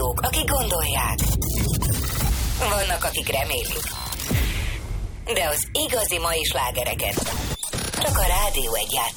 hallgatók, akik gondolják. Vannak, akik remélik. De az igazi mai slágereket csak a Rádió 1 játszik.